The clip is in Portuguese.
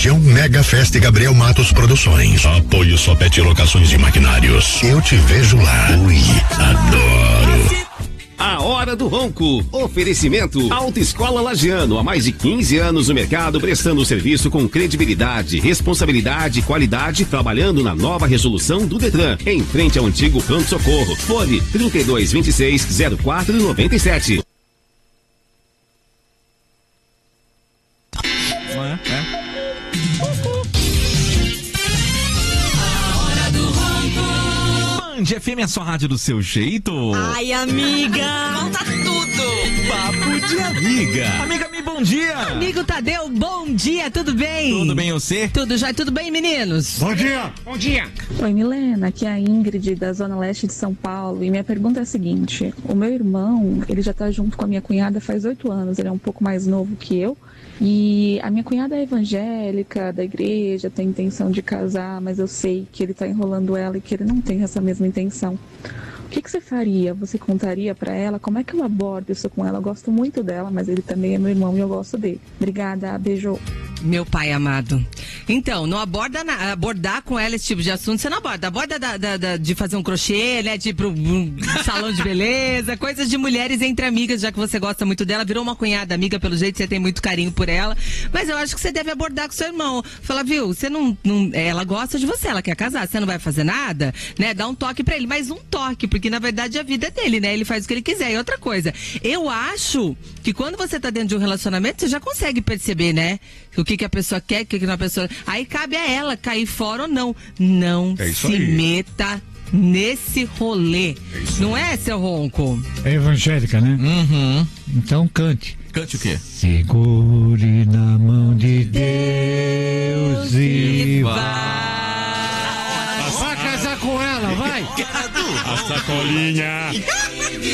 região, Mega Festa e Gabriel Matos Produções. Apoio Sopete Locações de Maquinários. Eu te vejo lá. Ui, adoro. A Hora do Ronco. Oferecimento Autoescola Lagiano. Há mais de 15 anos no mercado, prestando serviço com credibilidade, responsabilidade e qualidade, trabalhando na nova resolução do Detran, em frente ao antigo pronto-socorro. Fone 3226-0497. Band FM é só rádio do seu jeito. Ai, amiga, conta tudo. Papo de amiga. Amiga, bom dia. Amigo Tadeu, bom dia, tudo bem? Tudo bem, você? Tudo já, tudo bem, meninos? Bom dia. Bom dia. Oi, Milena, aqui é a Ingrid da Zona Leste de São Paulo e minha pergunta é a seguinte: o meu irmão, ele já tá junto com a minha cunhada faz 8 anos, ele é um pouco mais novo que eu. E a minha cunhada é evangélica, da igreja, tem intenção de casar, mas eu sei que ele tá enrolando ela e que ele não tem essa mesma intenção. O que você faria? Você contaria pra ela? Como é que eu abordo isso com ela? Eu gosto muito dela, mas ele também é meu irmão e eu gosto dele. Obrigada, beijo. Meu pai amado. Então, não aborda abordar com ela esse tipo de assunto, você não aborda. Aborda de fazer um crochê, né? De ir pro salão de beleza, coisas de mulheres entre amigas, já que você gosta muito dela. Virou uma cunhada amiga, pelo jeito você tem muito carinho por ela. Mas eu acho que você deve abordar com seu irmão. Fala, viu, você não ela gosta de você, ela quer casar, você não vai fazer nada, né? Dá um toque pra ele, mas um toque, porque na verdade a vida é dele, né? Ele faz o que ele quiser. E outra coisa, eu acho que quando você tá dentro de um relacionamento, você já consegue perceber, né? O que a pessoa quer, o que não a pessoa... Aí cabe a ela cair fora ou não. Não se meta nesse rolê. Não é, seu Ronco? É evangélica, né? Uhum. Então cante. Cante o quê? Segure na mão de Deus e vai. Vai casar com ela, vai! A sacolinha.